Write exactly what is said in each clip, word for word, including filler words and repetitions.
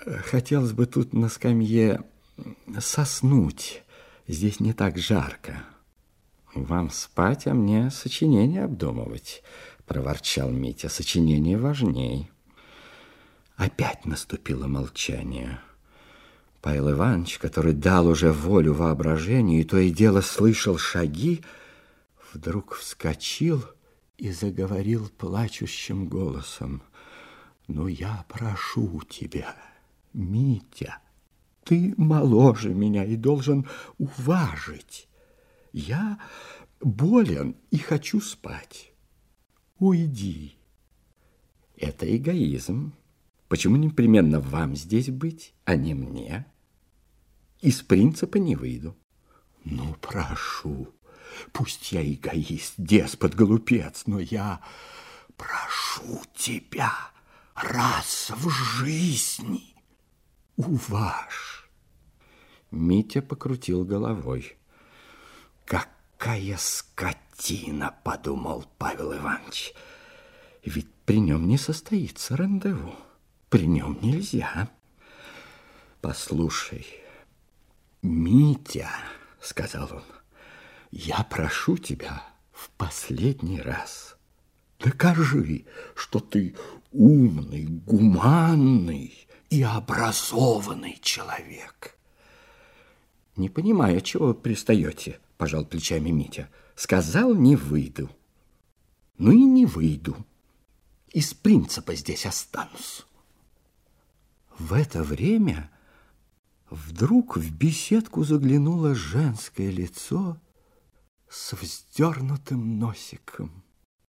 Хотелось бы тут на скамье соснуть. Здесь не так жарко. Вам спать, а мне сочинение обдумывать, проворчал Митя. Сочинение важней. Опять наступило молчание. Павел Иванович, который дал уже волю воображению и то и дело слышал шаги, вдруг вскочил и заговорил плачущим голосом. «Ну, я прошу тебя, Митя, ты моложе меня и должен уважить. Я болен и хочу спать. Уйди». Это эгоизм. Почему непременно вам здесь быть, а не мне? Из принципа не выйду. Ну, прошу, пусть я эгоист, деспот, глупец, но я прошу тебя раз в жизни уважь. Митя покрутил головой. Какая скотина, подумал Павел Иванович. Ведь при нем не состоится рандеву. При нем нельзя. Послушай, Митя, сказал он, я прошу тебя в последний раз. Докажи, что ты умный, гуманный и образованный человек. Не понимаю, чего вы пристаете, пожал плечами Митя. Сказал, не выйду. Ну и не выйду. Из принципа здесь останусь. В это время вдруг в беседку заглянуло женское лицо с вздернутым носиком.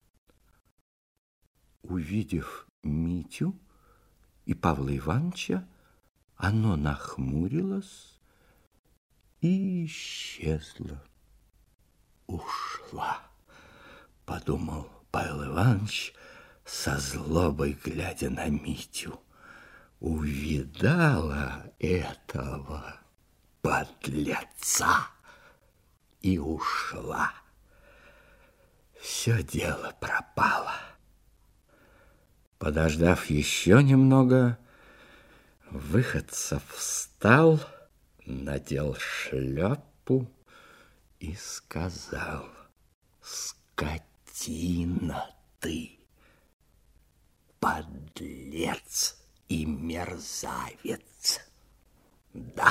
Увидев Митю и Павла Ивановича, оно нахмурилось и исчезло. Ушла, подумал Павел Иванович, со злобой глядя на Митю. Увидала этого подлеца и ушла. Все дело пропало. Подождав еще немного, Выходцев встал, надел шляпу и сказал: скотина ты, подлец и мерзавец. Да,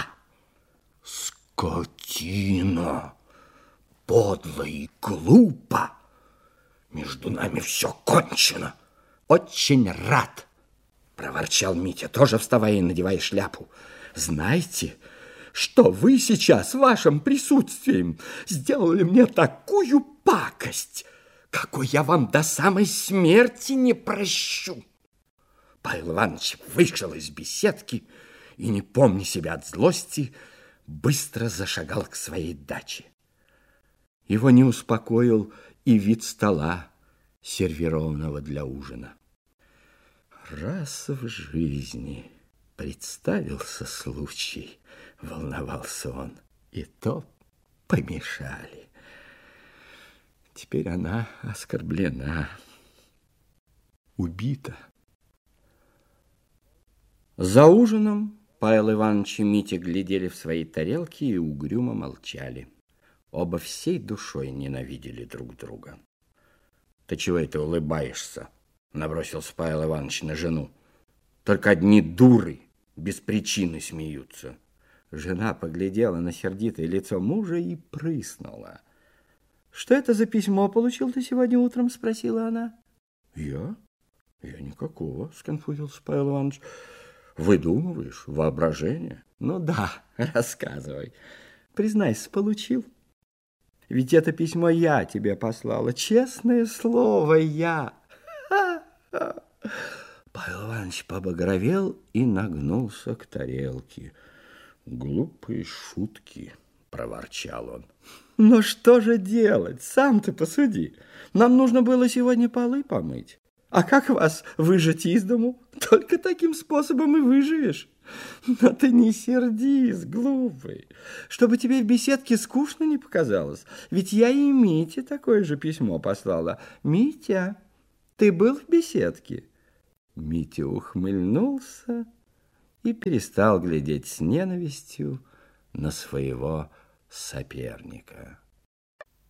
скотина, подло и глупо. Между нами все кончено. Очень рад, проворчал Митя, тоже вставая и надевая шляпу. Знаете, что вы сейчас вашим присутствием сделали мне такую пакость, какой я вам до самой смерти не прощу. Павел Иванович вышел из беседки и, не помня себя от злости, быстро зашагал к своей даче. Его не успокоил и вид стола, сервированного для ужина. Раз в жизни представился случай, волновался он, и то помешали. Теперь она оскорблена, убита. За ужином Павел Иванович и Митя глядели в свои тарелки и угрюмо молчали. Оба всей душой ненавидели друг друга. Ты чего это улыбаешься? Набросился Павел Иванович на жену. Только одни дуры без причины смеются. Жена поглядела на сердитое лицо мужа и прыснула. Что это за письмо получил ты сегодня утром? Спросила она. Я? Я никакого, сконфузился Павел Иванович. Выдумываешь, воображение? Ну да, рассказывай. Признайся, получил? Ведь это письмо я тебе послала. Честное слово, я. Павел Иванович побагровел и нагнулся к тарелке. Глупые шутки, проворчал он. Но что же делать? Сам ты посуди. Нам нужно было сегодня полы помыть. А как вас выжать из дому? Только таким способом и выживешь. Но ты не сердись, глупый, чтобы тебе в беседке скучно не показалось. Ведь я и Мите такое же письмо послала. Митя, ты был в беседке? Митя ухмыльнулся и перестал глядеть с ненавистью на своего соперника.